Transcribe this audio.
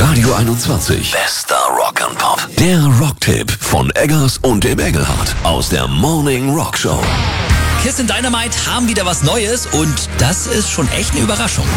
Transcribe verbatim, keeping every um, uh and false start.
Radio einundzwanzig. Bester Rock'n'Pop. Der Rocktipp von Eggers und dem Engelhardt aus der Morning Rock Show. Kiss and Dynamite haben wieder was Neues und das ist schon echt eine Überraschung.